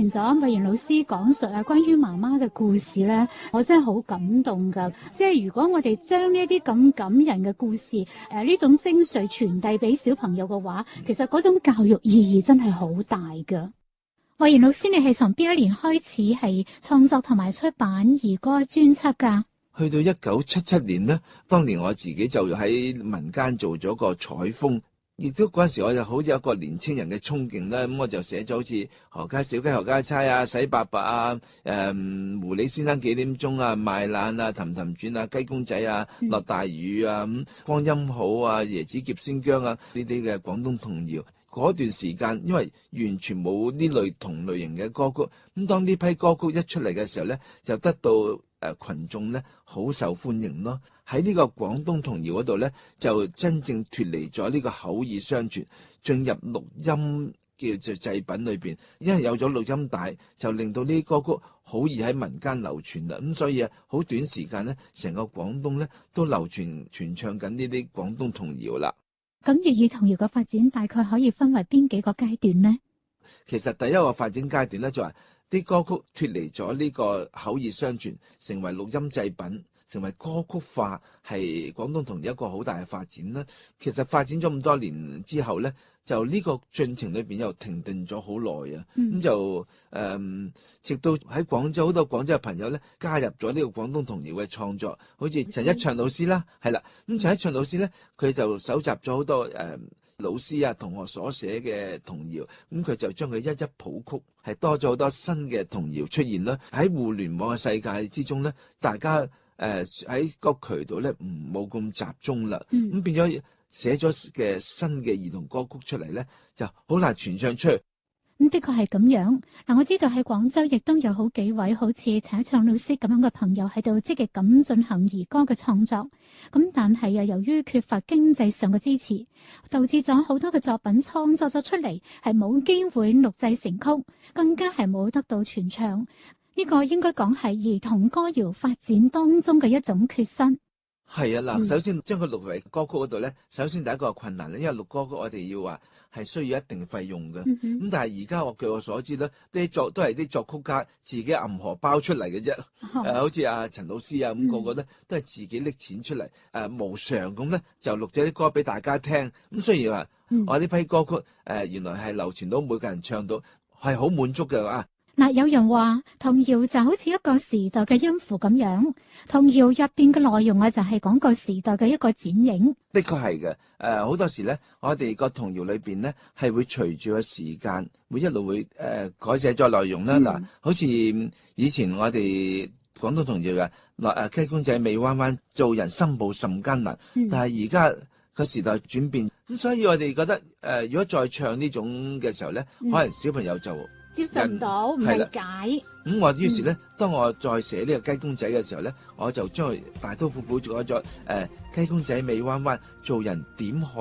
完咗慧賢老師講述關於媽媽嘅故事咧，我真係好感動噶。即係如果我哋將呢一啲咁感人嘅故事，呢種精髓傳遞俾小朋友嘅話，其實嗰種教育意義真係好大噶。慧賢老師，你係從邊一年開始係創作同埋出版兒歌專輯噶？ 去到1977年呢，當年我自己就喺民間做咗個採風，亦都嗰陣時我就好似有一個年青人嘅衝勁啦，咁我就寫咗好似何家小雞何家猜啊、洗白白啊、狐狸先生幾點鐘啊、賣懶啊、氹氹轉啊、雞公仔啊、落大雨啊、光陰好啊、椰子夾鮮薑啊呢啲嘅廣東童謠。嗰段時間因為完全冇呢類同類型嘅歌曲，咁當呢批歌曲一出嚟嘅時候呢，就得到群眾呢好受歡迎咯。喺呢個廣東童謠嗰度呢，就真正脫離咗呢個口耳相傳，進入錄音叫做製品裏邊。因為有咗錄音帶，就令到呢啲歌曲好易喺民間流傳啦。咁所以好短時間呢，成個廣東呢都流傳唱緊呢啲廣東童謠啦。 咁粵語童謠嘅發展大概可以分為邊幾個階段呢？ 其實第一個發展階段咧，就係啲歌曲脫離咗呢個口耳相傳，成為錄音製品，成為歌曲化，係廣東童謠一個好大嘅發展啦。其實發展咗咁多年之後咧，就呢個進程裏邊又停頓咗好耐啊。咁就直到喺廣州好多廣州嘅朋友咧加入咗呢個廣東童謠嘅創作，好似陳一暢老師啦，係啦。咁陳一暢老師咧，佢就搜集咗好多老師啊同學所寫嘅童謠，咁佢就將佢一一譜曲，係多咗好多新嘅童謠出現啦。喺互聯網嘅世界之中咧，大家喺個渠道咧唔冇咁集中啦，咁變咗寫咗嘅新嘅兒童歌曲出嚟咧，就好難傳唱出去。 咁的確係咁樣。嗱，我知道喺廣州亦都有好幾位好似陳一暢老師咁樣嘅朋友喺度積極咁進行兒歌嘅創作。咁但係由於缺乏經濟上嘅支持，導致咗好多嘅作品創作咗出嚟係冇機會錄製成曲，更加係冇得到傳唱。呢個應該講係兒童歌謠發展當中嘅一種缺失。 係啊，嗱，首先將佢錄為歌曲嗰度咧，首先第一個困難咧，因為錄歌曲我哋要話係需要一定費用嘅。咁但係而家據我所知咧，都係啲作曲家自己揞荷包出嚟嘅啫。好似阿陳老師啊咁，個個咧都係自己拎錢出嚟，無償咁咧就錄咗啲歌俾大家聽。咁雖然話我呢批歌曲原來係流傳到每個人唱到，係好滿足嘅啊。 嗱，有人話童謠就好似一個時代嘅音符咁樣，童謠入邊嘅內容就係講個時代嘅一個剪影。 的確係嘅，好多時咧，我哋個童謠裏邊咧係會隨住個時間，會一路會改寫咗內容啦。嗱，好似以前我哋廣東童謠嘅雞公仔尾彎彎，做人心抱甚艱難。但係而家個時代轉變，咁所以我哋覺得如果再唱呢種嘅時候咧，可能小朋友就接受唔到，唔理解。 咁我於是咧，當我再寫呢個雞公仔嘅時候咧，我就將佢大刀闊斧改咗雞公仔尾彎彎，做人點可